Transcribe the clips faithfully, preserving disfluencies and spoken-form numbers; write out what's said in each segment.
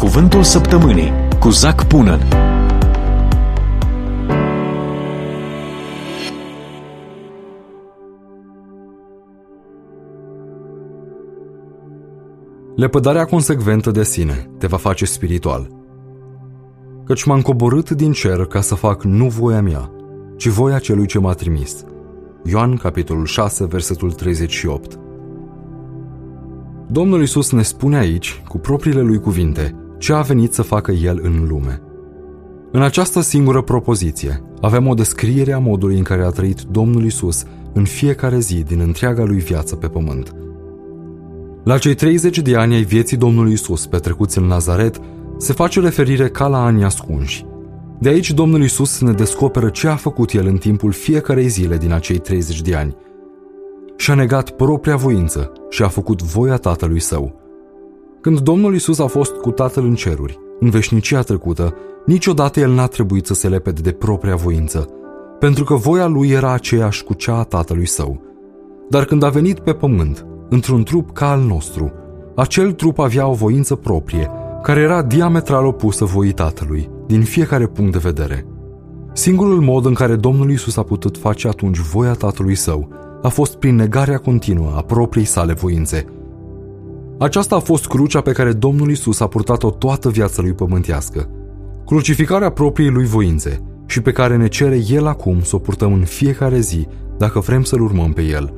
Cuvântul Săptămânii cu Zac Punan. Lepădarea consecventă de sine te va face spiritual. Căci m-am coborât din cer ca să fac nu voia mea, ci voia celui ce m-a trimis. Ioan, capitolul șase, versetul treizeci și opt. Domnul Iisus ne spune aici, cu propriile lui cuvinte, ce a venit să facă El în lume. În această singură propoziție avem o descriere a modului în care a trăit Domnul Iisus în fiecare zi din întreaga lui viață pe pământ. La cei treizeci de ani ai vieții Domnului Iisus petrecuți în Nazaret, se face referire ca la ani ascunși. De aici Domnul Iisus ne descoperă ce a făcut El în timpul fiecarei zile din acei treizeci de ani. Și-a negat propria voință și a făcut voia Tatălui Său. Când Domnul Iisus a fost cu Tatăl în ceruri, în veșnicia trecută, niciodată El n-a trebuit să se lepede de propria voință, pentru că voia Lui era aceeași cu cea a Tatălui Său. Dar când a venit pe pământ, într-un trup ca al nostru, acel trup avea o voință proprie, care era diametral opusă voii Tatălui, din fiecare punct de vedere. Singurul mod în care Domnul Iisus a putut face atunci voia Tatălui Său a fost prin negarea continuă a propriei sale voințe. Aceasta a fost crucea pe care Domnul Iisus a purtat-o toată viața lui pământească, crucificarea propriei lui voințe, și pe care ne cere El acum să o purtăm în fiecare zi, dacă vrem să-L urmăm pe El.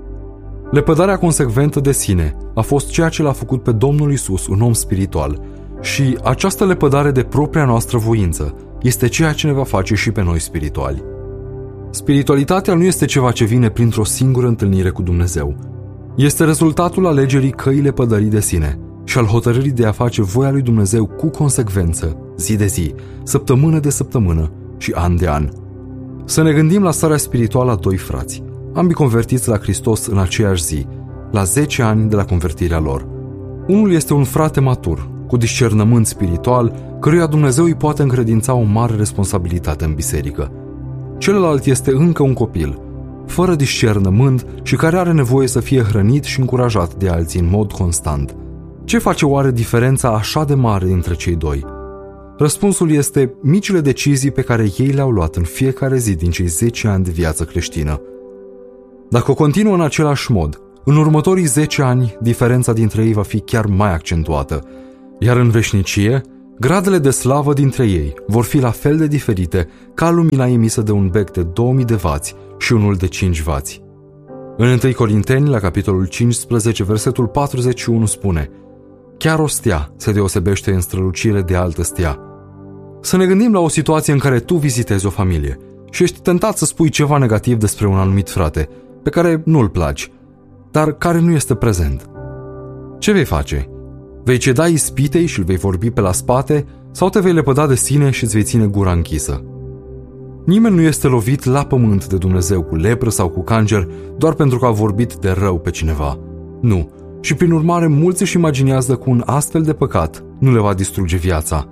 Lepădarea consecventă de sine a fost ceea ce l-a făcut pe Domnul Iisus un om spiritual, și această lepădare de propria noastră voință este ceea ce ne va face și pe noi spirituali. Spiritualitatea nu este ceva ce vine printr-o singură întâlnire cu Dumnezeu. Este rezultatul alegerii căii lepădării de sine și al hotărârii de a face voia lui Dumnezeu cu consecvență, zi de zi, săptămână de săptămână și an de an. Să ne gândim la starea spirituală a doi frați, ambii convertiți la Hristos în aceeași zi, la zece ani de la convertirea lor. Unul este un frate matur, cu discernământ spiritual, căruia Dumnezeu îi poate încredința o mare responsabilitate în biserică. Celălalt este încă un copil, fără discernământ și care are nevoie să fie hrănit și încurajat de alții în mod constant. Ce face oare diferența așa de mare dintre cei doi? Răspunsul este micile decizii pe care ei le-au luat în fiecare zi din cei zece ani de viață creștină. Dacă o continuă în același mod, în următorii zece ani, diferența dintre ei va fi chiar mai accentuată, iar în veșnicie, gradele de slavă dintre ei vor fi la fel de diferite ca lumina emisă de un bec de două mii de vați și unul de cinci vați. În întâi Corinteni, la capitolul cincisprezece, versetul patruzeci și unu spune: chiar o stea se deosebește în strălucire de altă stea. Să ne gândim la o situație în care tu vizitezi o familie și ești tentat să spui ceva negativ despre un anumit frate, pe care nu-l placi, dar care nu este prezent. Ce vei face? Vei ceda ispitei și îl vei vorbi pe la spate, sau te vei lepăda de sine și îți vei ține gura închisă? Nimeni nu este lovit la pământ de Dumnezeu cu lepră sau cu cancer doar pentru că a vorbit de rău pe cineva. Nu. Și prin urmare mulți își imaginează că un astfel de păcat nu le va distruge viața.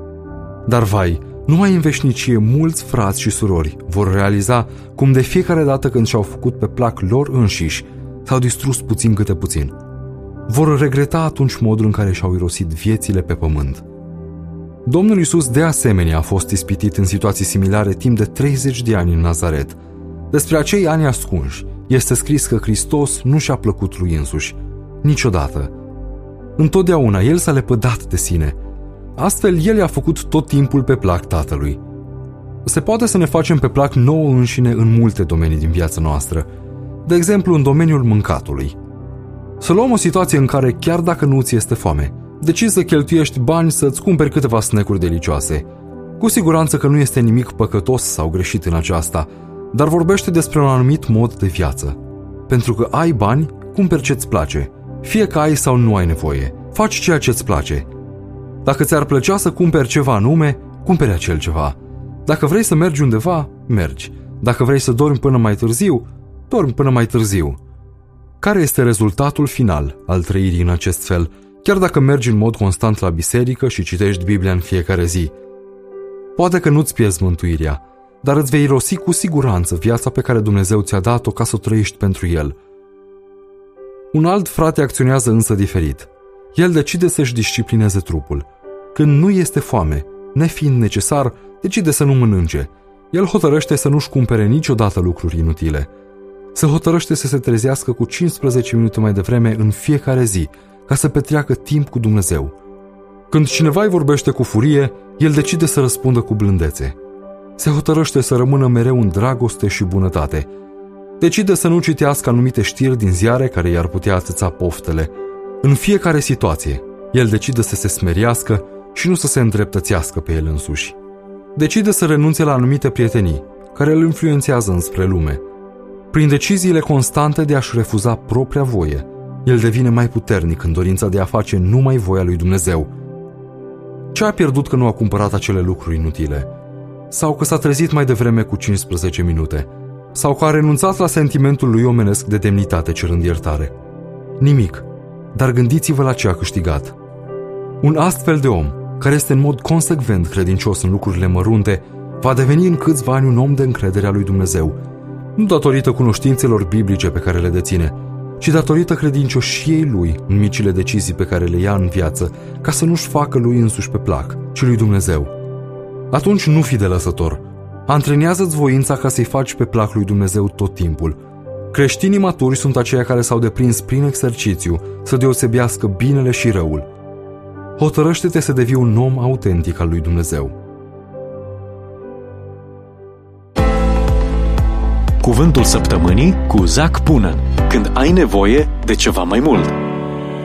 Dar vai, numai în veșnicie mulți frați și surori vor realiza cum de fiecare dată când și-au făcut pe plac lor înșiși, s-au distrus puțin câte puțin. Vor regreta atunci modul în care și-au irosit viețile pe pământ. Domnul Iisus de asemenea a fost ispitit în situații similare timp de treizeci de ani în Nazaret. Despre acei ani ascunși este scris că Hristos nu și-a plăcut lui însuși, niciodată. Întotdeauna El s-a lepădat de sine. Astfel, El i-a făcut tot timpul pe plac Tatălui. Se poate să ne facem pe plac nouă înșine în multe domenii din viața noastră, de exemplu în domeniul mâncatului. Să luăm o situație în care, chiar dacă nu ți este foame, decizi să cheltuiești bani să-ți cumperi câteva snack-uri delicioase. Cu siguranță că nu este nimic păcătos sau greșit în aceasta, dar vorbește despre un anumit mod de viață. Pentru că ai bani, cumperi ce-ți place. Fie că ai sau nu ai nevoie, faci ceea ce-ți place. Dacă ți-ar plăcea să cumperi ceva anume, cumperi acel ceva. Dacă vrei să mergi undeva, mergi. Dacă vrei să dormi până mai târziu, dormi până mai târziu. Care este rezultatul final al trăirii în acest fel, chiar dacă mergi în mod constant la biserică și citești Biblia în fiecare zi? Poate că nu-ți pierzi mântuirea, dar îți vei irosi cu siguranță viața pe care Dumnezeu ți-a dat-o ca să o trăiești pentru El. Un alt frate acționează însă diferit. El decide să-și disciplineze trupul. Când nu este foame, nefiind necesar, decide să nu mănânce. El hotărăște să nu-și cumpere niciodată lucruri inutile. Se hotărăște să se trezească cu cincisprezece minute mai devreme în fiecare zi, ca să petreacă timp cu Dumnezeu. Când cineva îi vorbește cu furie, el decide să răspundă cu blândețe. Se hotărăște să rămână mereu în dragoste și bunătate. Decide să nu citească anumite știri din ziare care i-ar putea atâța poftele. În fiecare situație, el decide să se smeriască și nu să se îndreptățească pe el însuși. Decide să renunțe la anumite prietenii care îl influențează înspre lume. Prin deciziile constante de a-și refuza propria voie, el devine mai puternic în dorința de a face numai voia lui Dumnezeu. Ce a pierdut că nu a cumpărat acele lucruri inutile? Sau că s-a trezit mai devreme cu cincisprezece minute? Sau că a renunțat la sentimentul lui omenesc de demnitate cerând iertare? Nimic, dar gândiți-vă la ce a câștigat. Un astfel de om, care este în mod consecvent credincios în lucrurile mărunte, va deveni în câțiva ani un om de încredere a lui Dumnezeu, nu datorită cunoștințelor biblice pe care le deține, ci datorită credincioșiei lui în micile decizii pe care le ia în viață, ca să nu-și facă lui însuși pe plac, ci lui Dumnezeu. Atunci nu fi de lăsător. Antrenează-ți voința ca să-i faci pe plac lui Dumnezeu tot timpul. Creștinii maturi sunt aceia care s-au deprins prin exercițiu să deosebească binele și răul. Hotărăște-te să devii un om autentic al lui Dumnezeu. Cuvântul săptămânii cu Zac Punan. Când ai nevoie de ceva mai mult.